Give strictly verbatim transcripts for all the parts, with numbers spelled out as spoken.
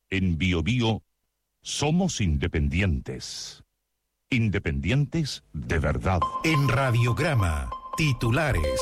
En Bio Bio somos independientes. Independientes de verdad. En Radiograma, titulares.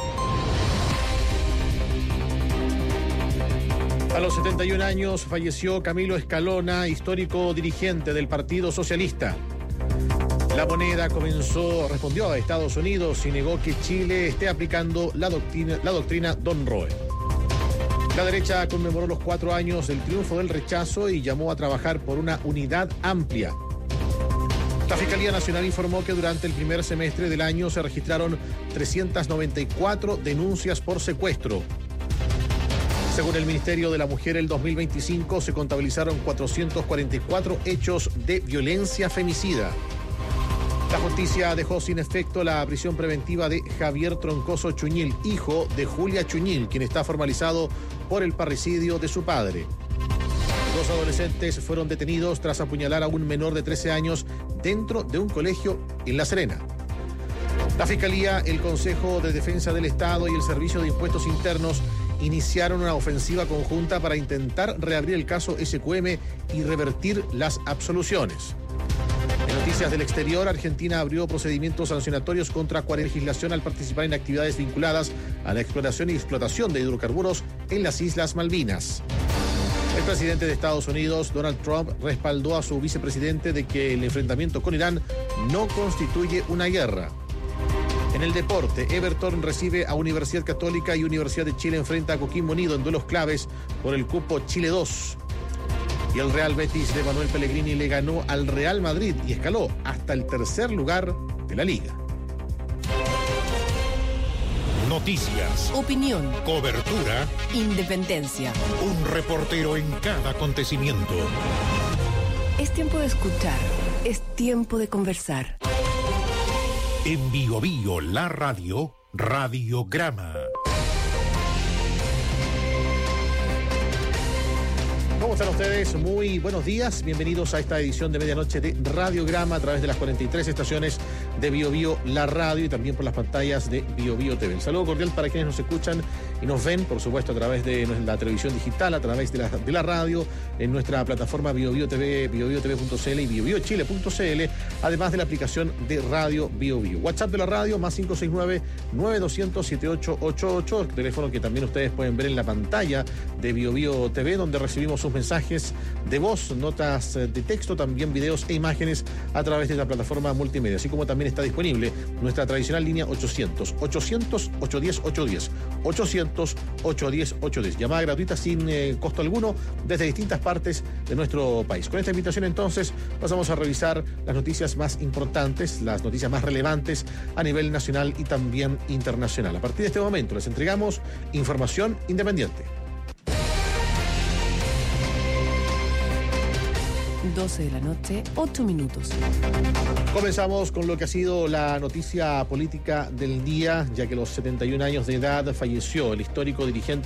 A los setenta y un años falleció Camilo Escalona, histórico dirigente del Partido Socialista. La Moneda comenzó, respondió a Estados Unidos y negó que Chile esté aplicando la doctrina, la doctrina Don Roe. La derecha conmemoró los cuatro años del triunfo del rechazo y llamó a trabajar por una unidad amplia. La Fiscalía Nacional informó que durante el primer semestre del año se registraron trescientas noventa y cuatro denuncias por secuestro. Según el Ministerio de la Mujer, el dos mil veinticinco se contabilizaron cuatrocientos cuarenta y cuatro hechos de violencia femicida. La justicia dejó sin efecto la prisión preventiva de Javier Troncoso Chuñil, hijo de Julia Chuñil, quien está formalizado por el parricidio de su padre. Dos adolescentes fueron detenidos tras apuñalar a un menor de trece años dentro de un colegio en La Serena. La Fiscalía, el Consejo de Defensa del Estado y el Servicio de Impuestos Internos iniciaron una ofensiva conjunta para intentar reabrir el caso S Q M y revertir las absoluciones. En noticias del exterior, Argentina abrió procedimientos sancionatorios contra cuarenta legislación al participar en actividades vinculadas a la exploración y explotación de hidrocarburos en las Islas Malvinas. El presidente de Estados Unidos, Donald Trump, respaldó a su vicepresidente de que el enfrentamiento con Irán no constituye una guerra. En el deporte, Everton recibe a Universidad Católica y Universidad de Chile enfrenta a Coquimbo Unido en duelos claves por el cupo Chile dos. Y el Real Betis de Manuel Pellegrini le ganó al Real Madrid y escaló hasta el tercer lugar de la liga. Noticias, opinión, cobertura, independencia. Un reportero en cada acontecimiento. Es tiempo de escuchar, es tiempo de conversar. En Bio Bio, la radio, Radiograma. ¿Cómo están ustedes? Muy buenos días. Bienvenidos a esta edición de medianoche de Radiograma a través de las cuarenta y tres estaciones de Bio Bio, la radio, y también por las pantallas de Bio Bio T V. Un saludo cordial para quienes nos escuchan y nos ven, por supuesto, a través de la televisión digital, a través de la, de la radio, en nuestra plataforma Bio Bio T V, bio bio t v punto c l y bio bio chile punto c l, además de la aplicación de Radio Bio Bio. WhatsApp de la radio, más cinco seis nueve, nueve dos cero cero, siete ocho ocho ocho, teléfono que también ustedes pueden ver en la pantalla de Bio Bio T V, donde recibimos sus mensajes de voz, notas de texto, también videos e imágenes a través de la plataforma multimedia, así como también está disponible nuestra tradicional línea ochocientos, ochocientos, ochocientos diez, ochocientos diez, ochocientos, ochocientos diez, ochocientos diez, llamada gratuita sin eh, costo alguno desde distintas partes de nuestro país. Con esta invitación entonces pasamos a revisar las noticias más importantes, las noticias más relevantes a nivel nacional y también internacional. A partir de este momento les entregamos información independiente. doce de la noche, ocho minutos. Comenzamos con lo que ha sido la noticia política del día, ya que a los setenta y un años de edad falleció el histórico dirigente